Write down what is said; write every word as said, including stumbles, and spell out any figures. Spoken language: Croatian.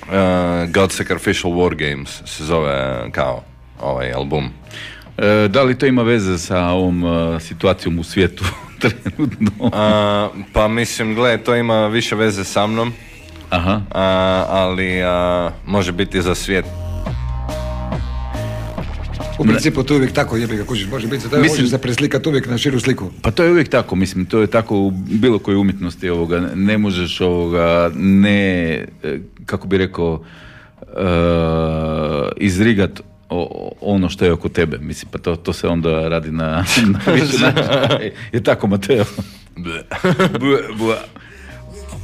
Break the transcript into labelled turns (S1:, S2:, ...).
S1: Uh, God Sacrificial War Games se zove kao ovaj album.
S2: E, da li to ima veze sa ovom uh, situacijom u svijetu trenutno?
S1: Uh, pa mislim, gle, to ima više veze sa mnom.
S2: Aha.
S1: Uh, ali uh, može biti za svijet.
S3: U principu to je uvijek tako, jebi ga kužiš, može biti da
S2: Mislim,
S3: možeš se preslikati uvijek na širu sliku.
S2: Pa to je uvijek tako, mislim, to je tako u bilo kojoj umjetnosti ovoga, ne možeš ovoga, ne, kako bi rekao, uh, izrigat o, ono što je oko tebe, mislim, pa to, to se onda radi na, na više način. Je tako, Mateo?
S1: Bleh.
S2: Bleh, bleh.